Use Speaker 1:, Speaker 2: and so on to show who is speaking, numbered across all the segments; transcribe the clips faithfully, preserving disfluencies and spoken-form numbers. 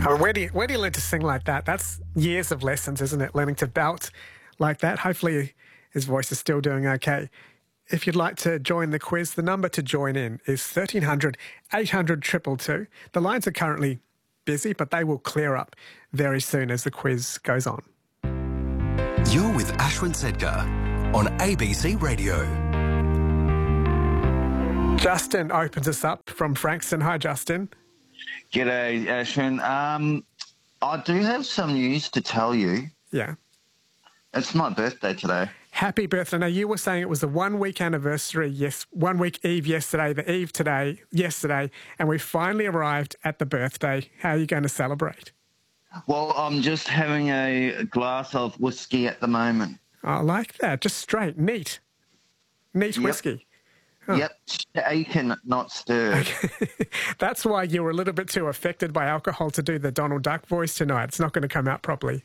Speaker 1: I mean, where do you, where do you learn to sing like that? That's years of lessons, isn't it? Learning to belt like that. Hopefully his voice is still doing okay. If you'd like to join the quiz, the number to join in is thirteen hundred, eight hundred, two two two. The lines are currently busy, but they will clear up very soon as the quiz goes on.
Speaker 2: You're with Ashwin Sedkar on A B C Radio.
Speaker 1: Justin opens us up from Frankston. Hi, Justin.
Speaker 3: G'day, Ashwin. Um, I do have some news to tell you.
Speaker 1: Yeah.
Speaker 3: It's my birthday today.
Speaker 1: Happy birthday. Now, you were saying it was the one-week anniversary, yes, one-week eve yesterday, the eve today, yesterday, and we finally arrived at the birthday. How are you going to celebrate?
Speaker 3: Well, I'm just having a glass of whiskey at the moment.
Speaker 1: I like that. Just straight, neat. Neat
Speaker 3: Yep.
Speaker 1: whiskey. Oh.
Speaker 3: Yep, shaken, not stirred.
Speaker 1: That's why you were a little bit too affected by alcohol to do the Donald Duck voice tonight. It's not going to come out properly.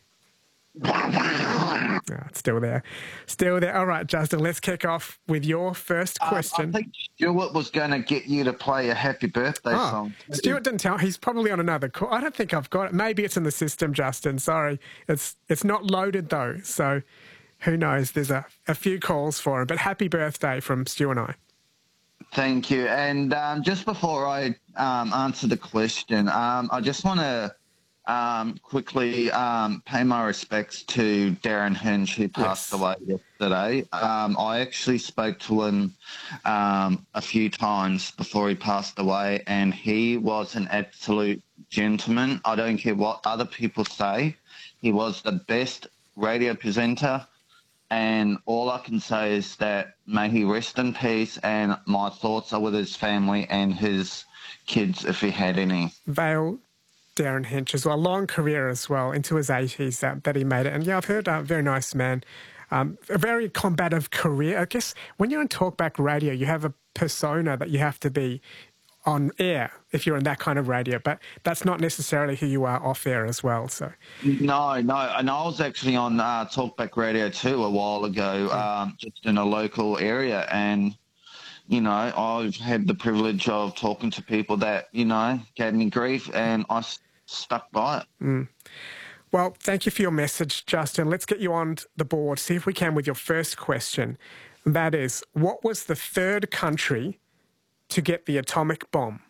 Speaker 1: Oh, it's still there. Still there. All right, Justin, let's kick off with your first question.
Speaker 3: Um, I think Stuart was going to get you to play a happy birthday
Speaker 1: oh,
Speaker 3: song.
Speaker 1: Stuart didn't tell. He's probably on another call. I don't think I've got it. Maybe it's in the system, Justin. Sorry. It's it's not loaded, though. So who knows? There's a, a few calls for him. But happy birthday from Stu and I.
Speaker 3: Thank you. And um, just before I um, answer the question, um, I just want to um, quickly um, pay my respects to Darren Hinch, who passed
Speaker 1: Yes.
Speaker 3: away yesterday. Um, I actually spoke to him um, a few times before he passed away, and he was an absolute gentleman. I don't care what other people say. He was the best radio presenter. And all I can say is that may he rest in peace, and my thoughts are with his family and his kids if he had any.
Speaker 1: Vale Darren Hinch as well. Long career as well, into his eighties uh, that he made it. And yeah, I've heard a uh, very nice man. Um, a very combative career. I guess when you're on talkback radio, you have a persona that you have to be on air if you're in that kind of radio, but that's not necessarily who you are off air as well. So
Speaker 3: no, no, and I was actually on uh, Talkback Radio too a while ago, um, just in a local area, and you know I've had the privilege of talking to people that you know gave me grief, and I s- stuck by it.
Speaker 1: Mm. Well, thank you for your message, Justin. Let's get you on the board. See if we can with your first question. That is, what was the third country to get the atomic bomb?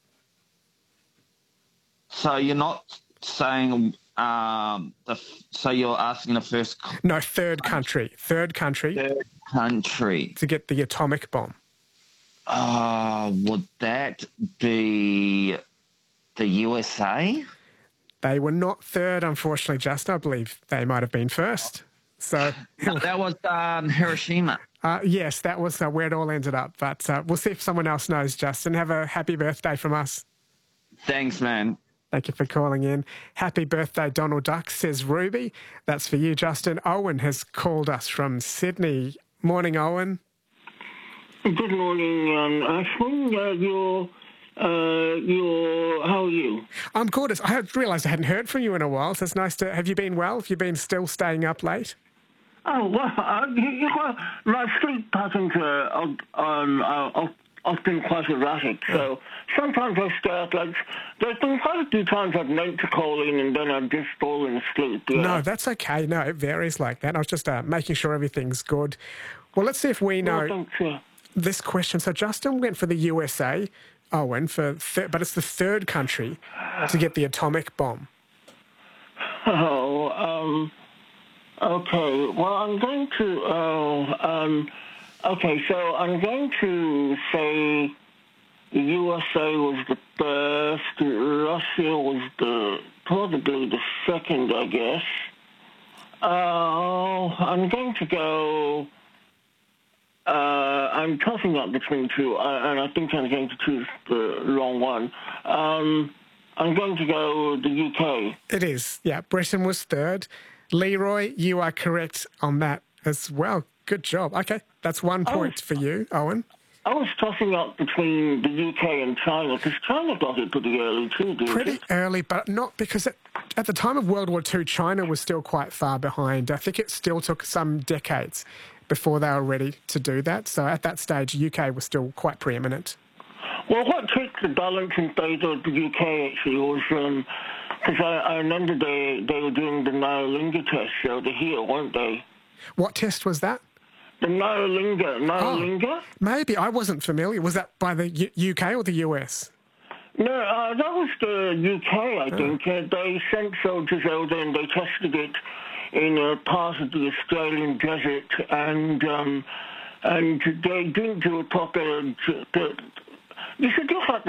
Speaker 3: So you're not saying um, the. So you're asking the first.
Speaker 1: No, third country. Third country.
Speaker 3: Third country
Speaker 1: to get the atomic bomb.
Speaker 3: Uh, would that be the U S A?
Speaker 1: They were not third, unfortunately, Justin. I believe they might have been first. So
Speaker 3: no, that was um, Hiroshima.
Speaker 1: Uh, yes, that was uh, where it all ended up. But uh, we'll see if someone else knows, Justin. Have a happy birthday from us.
Speaker 3: Thanks, man.
Speaker 1: Thank you for calling in. Happy birthday, Donald Duck, says Ruby. That's for you, Justin. Owen has called us from Sydney. Morning, Owen.
Speaker 4: Good morning, um, Ashwin. Uh, you're, uh, you're, how are you?
Speaker 1: I'm good. I realised I hadn't heard from you in a while, so it's nice to... Have you been well? Have you been still staying up late?
Speaker 4: Oh, well, uh, you know, my sleep patterns are um, uh, often quite erratic, so sometimes I stay up late. There's been quite a few times I've meant to call in and then I've just fallen asleep. Yeah.
Speaker 1: No, that's okay. No, it varies like that. I was just uh, making sure everything's good. Well, let's see if we know
Speaker 4: Well, thanks, yeah.
Speaker 1: this question. So Justin went for the U S A, Owen, for th- but it's the third country to get the atomic bomb.
Speaker 4: Oh, um... Okay, well, I'm going to, uh, um, okay, so I'm going to say the U S A was the first, Russia was the, probably the second, I guess. Uh, I'm going to go, uh, I'm tossing up between two, uh, and I think I'm going to choose the wrong one. Um, I'm going to go the U K.
Speaker 1: It is, yeah. Britain was third. Leroy, you are correct on that as well. Good job. Okay, that's one point
Speaker 4: was,
Speaker 1: for you, Owen.
Speaker 4: I was tossing up between the U K and China, because China got it pretty early too, didn't
Speaker 1: Pretty
Speaker 4: it?
Speaker 1: early, but not because at, at the time of World War Two, China was still quite far behind. I think it still took some decades before they were ready to do that. So at that stage, U K was still quite preeminent.
Speaker 4: Well, what tipped the balance in favour of the U K actually was because I, I remember they they were doing the Nyalingha test, so they're here, weren't they?
Speaker 1: What test was that?
Speaker 4: The Nyalingha, Nyalingha.
Speaker 1: Oh, maybe I wasn't familiar. Was that by the U- UK or the U S?
Speaker 4: No, uh, that was the U K, I think. Uh, they sent soldiers over and they tested it in a part of the Australian desert, and um, and they didn't do a proper. You should look at